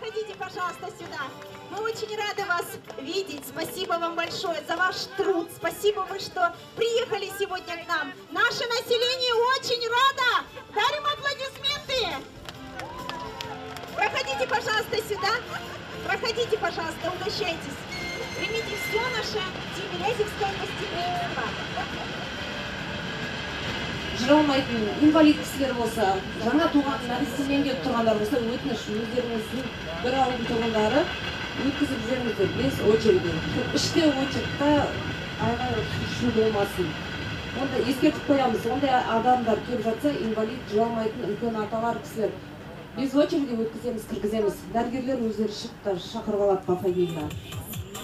Проходите, пожалуйста, сюда. Мы очень рады вас видеть. Спасибо вам большое за ваш труд. Спасибо вы, что приехали сегодня к нам. Наше население очень рада. Дарим аплодисменты. Проходите, пожалуйста, сюда. Проходите, пожалуйста, угощайтесь. Примите все наше Тимирязевское гостеприимство. Жыралмайтын инвалид кісілер болса, жаңа туған нәрестемен келіп тұрғандар болса, өтініш өздеріңіздің бір ауылдың тұрғындары өткізіп жүріңіздер без очереди. Іште очередьта айғай шу болмасын. Онда ескертіп қоямыз. Ондай адамдар келіп жатса, инвалид, жыралмайтын үлкен аталар кісілер без очереди өткіземіз, кіргіземіз. Дәрігерлер өздері шақырып алады по фамилия.